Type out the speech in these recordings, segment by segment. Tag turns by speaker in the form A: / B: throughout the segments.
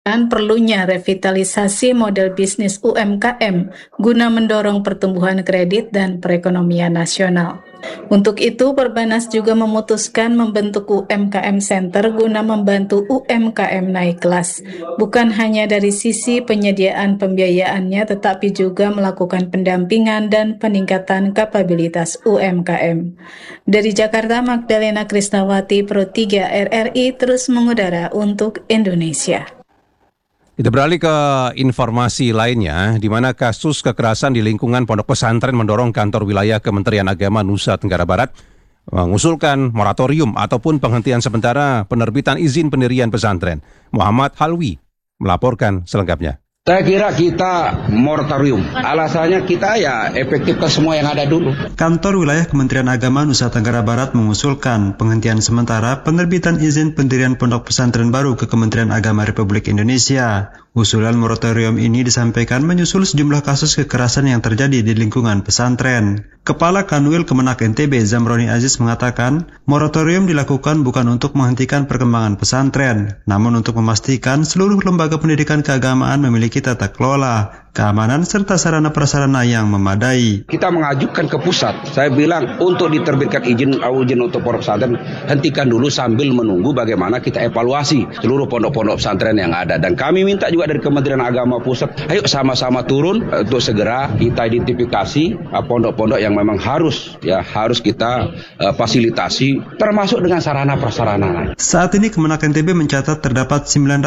A: dan perlunya revitalisasi model bisnis UMKM guna mendorong pertumbuhan kredit dan perekonomian nasional. Untuk itu, Perbanas juga memutuskan membentuk UMKM Center guna membantu UMKM naik kelas, bukan hanya dari sisi penyediaan pembiayaannya, tetapi juga melakukan pendampingan dan peningkatan kapabilitas UMKM. Dari Jakarta, Magdalena Krisnawati, Pro 3 RRI, terus mengudara untuk Indonesia.
B: Kita beralih ke informasi lainnya, di mana kasus kekerasan di lingkungan pondok pesantren mendorong kantor wilayah Kementerian Agama Nusa Tenggara Barat mengusulkan moratorium ataupun penghentian sementara penerbitan izin pendirian pesantren. Muhammad Halwi melaporkan selengkapnya.
C: Saya kira kita moratorium. Alasannya kita ya efektifkan semua yang ada dulu.
D: Kantor wilayah Kementerian Agama Nusa Tenggara Barat mengusulkan penghentian sementara penerbitan izin pendirian pondok pesantren baru ke Kementerian Agama Republik Indonesia. Usulan moratorium ini disampaikan menyusul sejumlah kasus kekerasan yang terjadi di lingkungan pesantren. Kepala Kanwil Kemenak NTB Zamroni Aziz mengatakan, moratorium dilakukan bukan untuk menghentikan perkembangan pesantren, namun untuk memastikan seluruh lembaga pendidikan keagamaan memiliki tata kelola, keamanan, serta sarana prasarana yang memadai.
C: Kita mengajukan ke pusat. Saya bilang untuk diterbitkan izin untuk pondok pesantren, hentikan dulu sambil menunggu bagaimana kita evaluasi seluruh pondok-pondok pesantren yang ada. Dan kami minta juga dari Kementerian Agama Pusat, ayo sama-sama turun untuk segera kita identifikasi pondok-pondok yang memang harus kita fasilitasi, termasuk dengan sarana prasarana.
D: Saat ini Kemenak NTB mencatat terdapat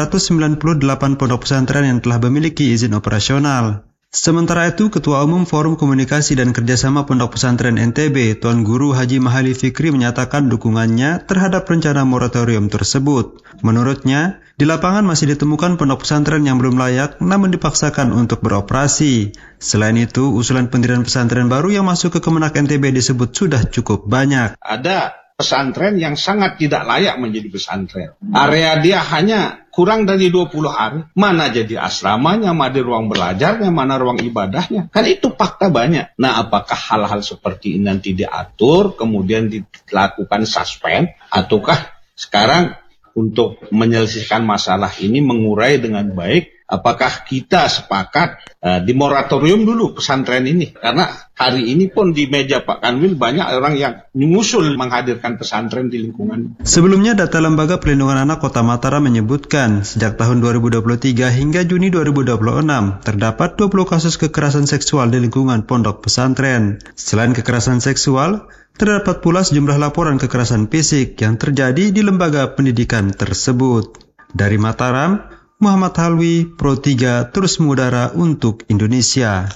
D: 998 pondok pesantren yang telah memiliki izin operasional. Sementara itu, Ketua Umum Forum Komunikasi dan Kerjasama Pondok Pesantren NTB, Tuan Guru Haji Mahali Fikri menyatakan dukungannya terhadap rencana moratorium tersebut. Menurutnya, di lapangan masih ditemukan pondok pesantren yang belum layak namun dipaksakan untuk beroperasi. Selain itu, usulan pendirian pesantren baru yang masuk ke Kemenak NTB disebut sudah cukup banyak.
E: Ada pesantren yang sangat tidak layak menjadi pesantren. Area dia hanya kurang dari 20 hari. Mana jadi asramanya, mana ruang belajarnya, mana ruang ibadahnya. Kan itu fakta banyak. Nah, apakah hal-hal seperti ini nanti diatur, kemudian dilakukan suspend, ataukah sekarang untuk menyelesaikan masalah ini mengurai dengan baik? Apakah kita sepakat di moratorium dulu pesantren ini? Karena hari ini pun di meja Pak Kanwil banyak orang yang mengusul menghadirkan pesantren di lingkungan.
D: Sebelumnya data Lembaga Perlindungan Anak Kota Mataram menyebutkan sejak tahun 2023 hingga Juni 2026 terdapat 20 kasus kekerasan seksual di lingkungan pondok pesantren. Selain kekerasan seksual, terdapat pula sejumlah laporan kekerasan fisik yang terjadi di lembaga pendidikan tersebut. Dari Mataram, Muhammad Halwi, Pro 3, terus mengudara untuk Indonesia.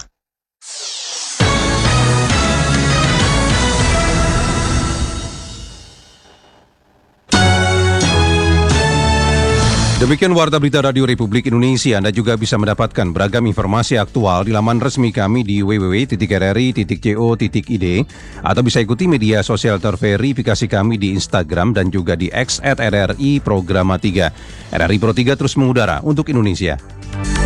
B: Demikian Warta Berita Radio Republik Indonesia. Anda juga bisa mendapatkan beragam informasi aktual di laman resmi kami di www.rri.co.id atau bisa ikuti media sosial terverifikasi kami di Instagram dan juga di X @RRI Programa 3. RRI Pro 3 terus mengudara untuk Indonesia.